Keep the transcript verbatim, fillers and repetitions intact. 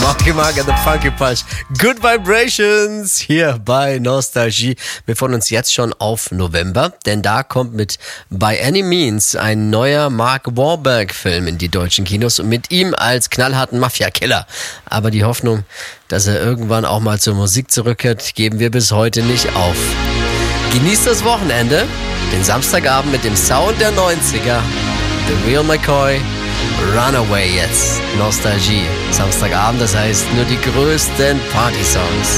Marky Mark and the Funky Punch. Good Vibrations hier bei Nostalgie. Wir freuen uns jetzt schon auf November, denn da kommt mit By Any Means ein neuer Mark Wahlberg-Film in die deutschen Kinos und mit ihm als knallharten Mafia-Killer. Aber die Hoffnung, dass er irgendwann auch mal zur Musik zurückkehrt, geben wir bis heute nicht auf. Genießt das Wochenende, den Samstagabend mit dem Sound der neunziger. The Real McCoy, Runaway jetzt. Nostalgie. Samstagabend, das heißt nur die größten Party-Songs.